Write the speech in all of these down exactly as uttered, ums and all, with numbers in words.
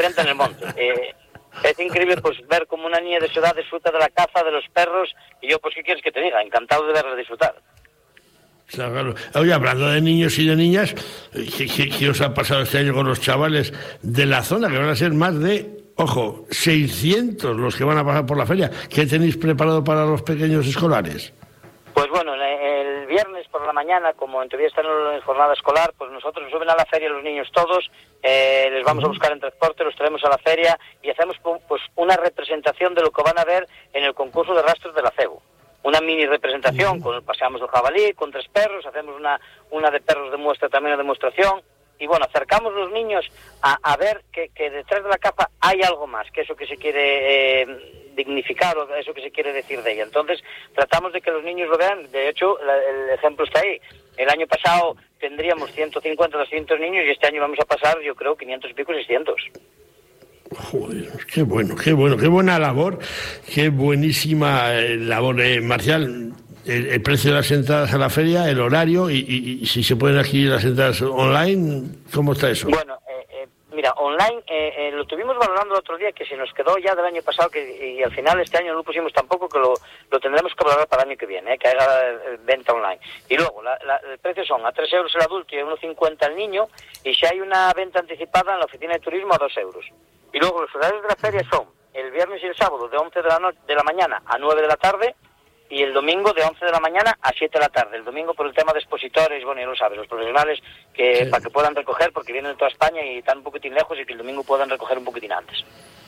diferente en el monte. Eh, es increíble pues ver como una niña de su edad disfruta de la caza, de los perros, y yo pues qué quieres que te diga, encantado de verla disfrutar. Claro, claro. Oye, hablando de niños y de niñas, ¿qué, qué, qué os ha pasado este año con los chavales de la zona? Que van a ser más de, ojo, seiscientos los que van a pasar por la feria. ¿Qué tenéis preparado para los pequeños escolares? Pues bueno, el viernes por la mañana, como en teoría están en jornada escolar, pues nosotros suben a la feria los niños todos, eh, les vamos a buscar en transporte, los traemos a la feria y hacemos pues una representación de lo que van a ver en el concurso de rastros del acebo. Una mini representación, con paseamos el jabalí, con tres perros, hacemos una, una de perros de muestra, también una demostración, y bueno, acercamos los niños a, a ver que, que detrás de la capa hay algo más, que eso que se quiere eh, dignificar o eso que se quiere decir de ella. Entonces, tratamos de que los niños lo vean. De hecho, la, el ejemplo está ahí. El año pasado tendríamos ciento cincuenta, doscientos niños y este año vamos a pasar, yo creo, quinientos y pico, seiscientos. Joder, qué bueno, qué bueno, qué buena labor, qué buenísima eh, labor, eh, Marcial. El, el precio de las entradas a la feria, el horario y, y, y si se pueden adquirir las entradas online, ¿cómo está eso? Bueno, eh, eh, mira, online eh, eh, lo tuvimos valorando el otro día, que se nos quedó ya del año pasado que, y al final este año no lo pusimos tampoco, que lo, lo tendremos que valorar para el año que viene, eh, que haga eh, venta online. Y luego, la, la, el precio son a tres euros el adulto y a uno cincuenta el niño, y si hay una venta anticipada en la oficina de turismo a dos euros. Y luego los horarios de la feria son el viernes y el sábado de once de la, no- de la mañana a nueve de la tarde y el domingo de once de la mañana a siete de la tarde. El domingo por el tema de expositores, bueno, ya lo sabes, los profesionales que sí, para que puedan recoger, porque vienen de toda España y están un poquitín lejos y que el domingo puedan recoger un poquitín antes.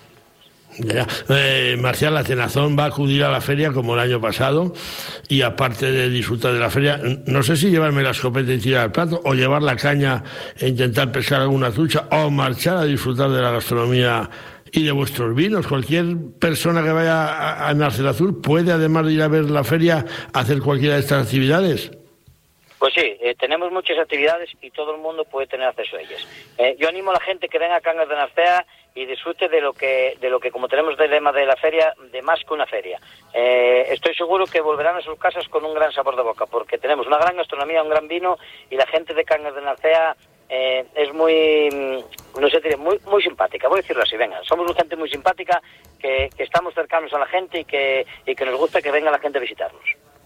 Ya, eh, Marcial, la Cenazón va a acudir a la feria como el año pasado y aparte de disfrutar de la feria, no sé si llevarme la escopeta y tirar al plato o llevar la caña e intentar pescar alguna trucha o marchar a disfrutar de la gastronomía y de vuestros vinos. Cualquier persona que vaya a, a Narcenazur puede, además de ir a ver la feria, hacer cualquiera de estas actividades. Pues sí, eh, tenemos muchas actividades y todo el mundo puede tener acceso a ellas. Eh, yo animo a la gente que venga a Cangas de Narcea y disfrute de lo que, de lo que como tenemos del lema de la feria, de más que una feria. Eh, estoy seguro que volverán a sus casas con un gran sabor de boca, porque tenemos una gran gastronomía, un gran vino, y la gente de Cangas de Narcea eh, es muy, no sé, muy, muy simpática, voy a decirlo así, venga, somos una gente muy simpática, que, que estamos cercanos a la gente y que, y que nos gusta que venga la gente a visitarnos.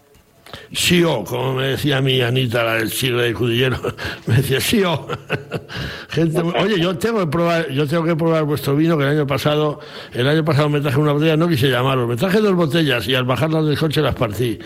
Sí o, como me decía mi Anita, la del siglo de Cudillero, me decía sí o. Gente, oye, yo tengo que probar, yo tengo que probar vuestro vino, que el año pasado, el año pasado me traje una botella, no quise llamarlo, me traje dos botellas y al bajarlas del coche las partí.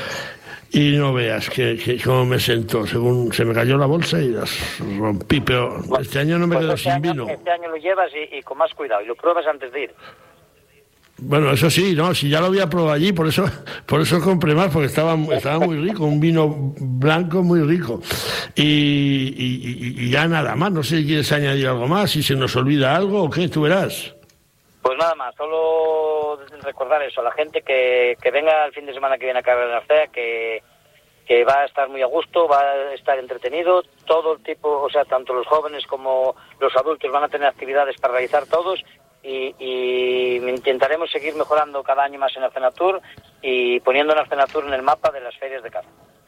Y no veas que, que cómo me sentó, según se me cayó la bolsa y las rompí, pero bueno, este año no me pues quedo este sin año, vino. Este año lo llevas y, y con más cuidado, y lo pruebas antes de ir. Bueno, eso sí, no, si ya lo había probado allí, por eso por eso compré más, porque estaba, estaba muy rico, un vino blanco muy rico. Y, y, y ya nada más, no sé si quieres añadir algo más, si se nos olvida algo o qué, tú verás. Pues nada más, solo recordar eso, a la gente que, que venga el fin de semana que viene a Cangas de Narcea, que, que va a estar muy a gusto, va a estar entretenido, todo el tipo, o sea, tanto los jóvenes como los adultos van a tener actividades para realizar todos. Y, y intentaremos seguir mejorando cada año más en Narcenazur y poniendo Narcenazur en el mapa de las ferias de caza.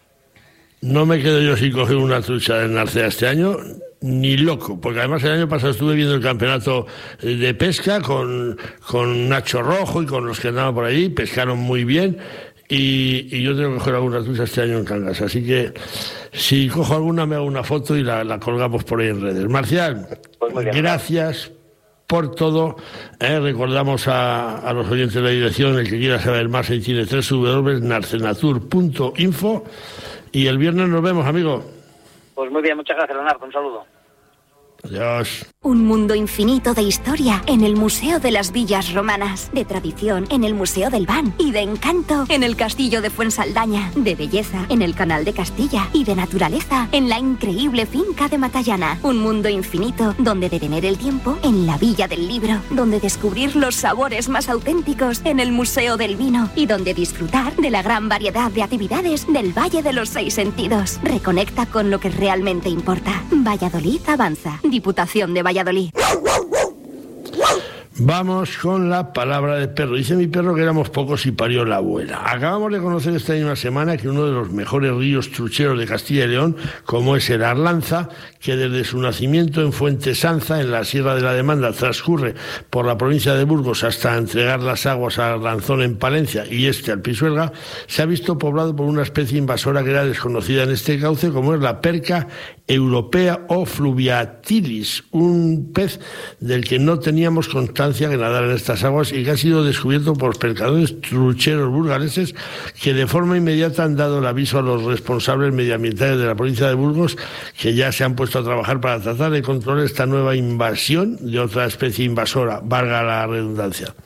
No me quedo yo sin coger una trucha de Narcea este año, ni loco, porque además el año pasado estuve viendo el campeonato de pesca con, con Nacho Rojo y con los que andaban por allí, pescaron muy bien y, y yo tengo que coger alguna trucha este año en Cangas, así que si cojo alguna me hago una foto y la, la colgamos por ahí en redes. Marcial, pues muy bien, gracias por todo. Eh, recordamos a, a los oyentes de la dirección, el que quiera saber más, ahí tiene doble u doble u doble u punto narcenazur punto info y el viernes nos vemos, amigo. Pues muy bien, muchas gracias, Leonardo, un saludo. Adiós. Un mundo infinito de historia en el Museo de las Villas Romanas, de tradición en el Museo del Ban y de encanto en el Castillo de Fuensaldaña, de belleza en el Canal de Castilla y de naturaleza en la increíble finca de Matallana. Un mundo infinito donde detener el tiempo en la Villa del Libro, donde descubrir los sabores más auténticos en el Museo del Vino y donde disfrutar de la gran variedad de actividades del Valle de los Seis Sentidos. Reconecta con lo que realmente importa. Valladolid avanza. Diputación de Valladolid. Vamos con la palabra de perro. Dice mi perro que éramos pocos y parió la abuela. Acabamos de conocer esta misma semana que uno de los mejores ríos trucheros de Castilla y León, como es el Arlanza, que desde su nacimiento en Fuente Sanza, en la Sierra de la Demanda, transcurre por la provincia de Burgos hasta entregar las aguas a Arlanzón en Palencia y este al Pisuerga, se ha visto poblado por una especie invasora que era desconocida en este cauce, como es la perca europea o fluviatilis, un pez del que no teníamos constancia que nadar en estas aguas y que ha sido descubierto por pescadores trucheros burgaleses que de forma inmediata han dado el aviso a los responsables medioambientales de la provincia de Burgos, que ya se han puesto a trabajar para tratar de controlar esta nueva invasión de otra especie invasora, valga la redundancia.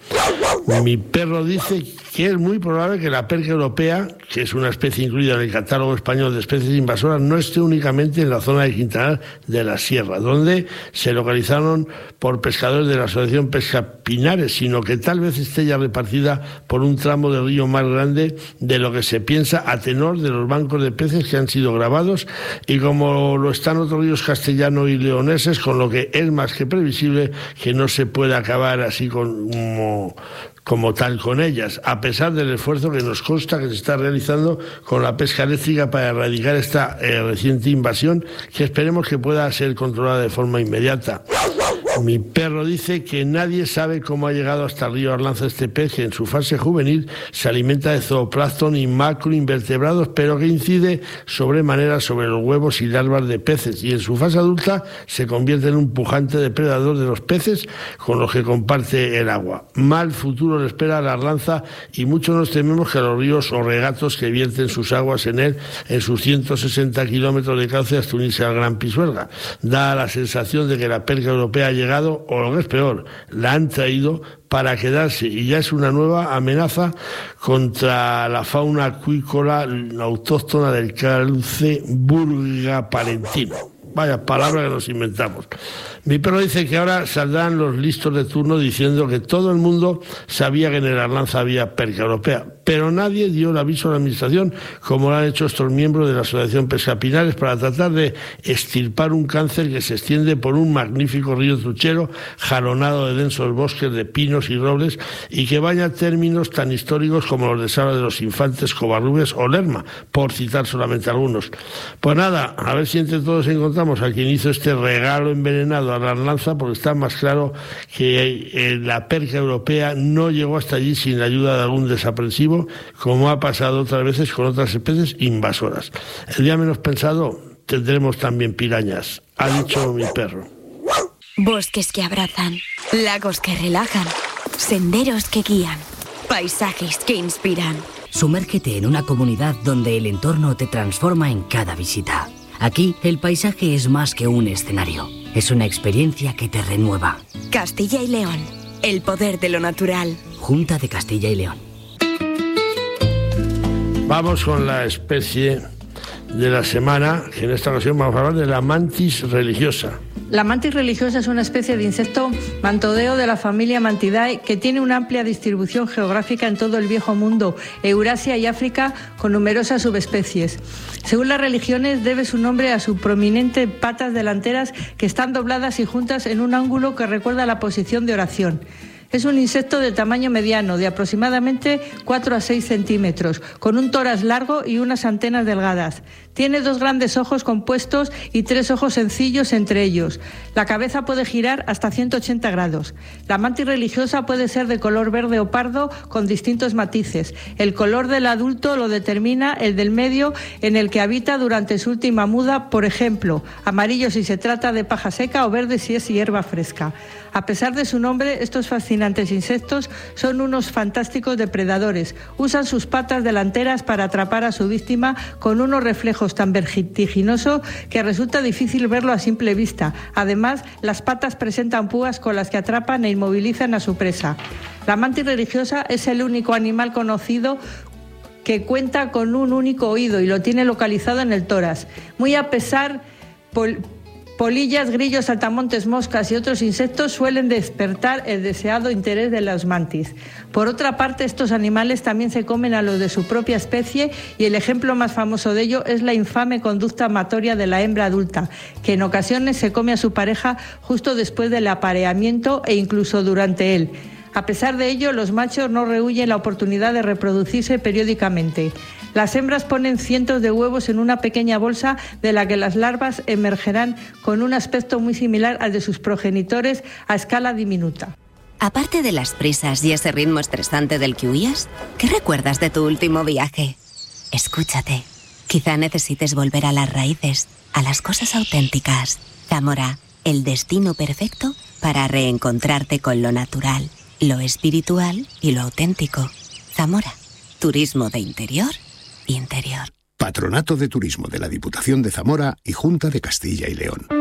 Mi perro dice que es muy probable que la perca europea, que es una especie incluida en el catálogo español de especies invasoras, no esté únicamente en la zona de Quintanar de la Sierra, donde se localizaron por pescadores de la Asociación Pesca Pinares, sino que tal vez esté ya repartida por un tramo del río más grande de lo que se piensa, a tenor de los bancos de peces que han sido grabados, y como lo están otros ríos castellanos y leoneses, con lo que es más que previsible que no se pueda acabar así como... como tal con ellas, a pesar del esfuerzo que nos consta que se está realizando con la pesca eléctrica para erradicar esta eh, reciente invasión, que esperemos que pueda ser controlada de forma inmediata. Mi perro dice que nadie sabe cómo ha llegado hasta el río Arlanza este pez, que en su fase juvenil se alimenta de zooplancton y macroinvertebrados, pero que incide sobremanera sobre los huevos y larvas de peces, y en su fase adulta se convierte en un pujante depredador de los peces con los que comparte el agua. Mal futuro le espera a la Arlanza, y muchos nos tememos que a los ríos o regatos que vierten sus aguas en él, en sus ciento sesenta kilómetros de cauce hasta unirse al Gran Pisuerga. Da la sensación de que la perca europea ha llegado, o lo que es peor, la han traído para quedarse, y ya es una nueva amenaza contra la fauna acuícola autóctona del cauce burga-palentino. Vaya palabra que nos inventamos. Mi perro dice que ahora saldrán los listos de turno diciendo que todo el mundo sabía que en el Arlanza había perca europea, pero nadie dio el aviso a la administración, como lo han hecho estos miembros de la Asociación Pesca Pinares, para tratar de extirpar un cáncer que se extiende por un magnífico río truchero jalonado de densos bosques de pinos y robles, y que baña términos tan históricos como los de Sala de los Infantes, Covarrubias o Lerma, por citar solamente algunos. Pues nada, a ver si entre todos encontramos a quien hizo este regalo envenenado a la Arlanza, porque está más claro que eh, la perca europea no llegó hasta allí sin la ayuda de algún desaprensivo, como ha pasado otras veces con otras especies invasoras. El día menos pensado tendremos también pirañas, ha dicho mi perro. Bosques que abrazan, lagos que relajan, senderos que guían, paisajes que inspiran. Sumérgete en una comunidad donde el entorno te transforma en cada visita. Aquí, el paisaje es más que un escenario. Es una experiencia que te renueva. Castilla y León. El poder de lo natural. Junta de Castilla y León. Vamos con la especie de la semana, que en esta ocasión vamos a hablar de la mantis religiosa. La mantis religiosa es una especie de insecto mantodeo de la familia Mantidae que tiene una amplia distribución geográfica en todo el viejo mundo, Eurasia y África, con numerosas subespecies. Según las religiones, debe su nombre a sus prominentes patas delanteras que están dobladas y juntas en un ángulo que recuerda a la posición de oración. Es un insecto de tamaño mediano, de aproximadamente cuatro a seis centímetros, con un tórax largo y unas antenas delgadas. Tiene dos grandes ojos compuestos y tres ojos sencillos entre ellos. La cabeza puede girar hasta ciento ochenta grados. La mantis religiosa puede ser de color verde o pardo con distintos matices. El color del adulto lo determina el del medio en el que habita durante su última muda, por ejemplo, amarillo si se trata de paja seca o verde si es hierba fresca. A pesar de su nombre, estos fascinantes insectos son unos fantásticos depredadores. Usan sus patas delanteras para atrapar a su víctima con unos reflejos tan vertiginosos que resulta difícil verlo a simple vista. Además, las patas presentan púas con las que atrapan e inmovilizan a su presa. La mantis religiosa es el único animal conocido que cuenta con un único oído y lo tiene localizado en el tórax. Muy a pesar... Pol- Polillas, grillos, saltamontes, moscas y otros insectos suelen despertar el deseado interés de los mantis. Por otra parte, estos animales también se comen a los de su propia especie y el ejemplo más famoso de ello es la infame conducta amatoria de la hembra adulta, que en ocasiones se come a su pareja justo después del apareamiento e incluso durante él. A pesar de ello, los machos no rehúyen la oportunidad de reproducirse periódicamente. Las hembras ponen cientos de huevos en una pequeña bolsa de la que las larvas emergerán con un aspecto muy similar al de sus progenitores a escala diminuta. Aparte de las prisas y ese ritmo estresante del que huías, ¿qué recuerdas de tu último viaje? Escúchate. Quizá necesites volver a las raíces, a las cosas auténticas. Zamora, el destino perfecto para reencontrarte con lo natural, lo espiritual y lo auténtico. Zamora, turismo de interior, interior. Patronato de Turismo de la Diputación de Zamora y Junta de Castilla y León.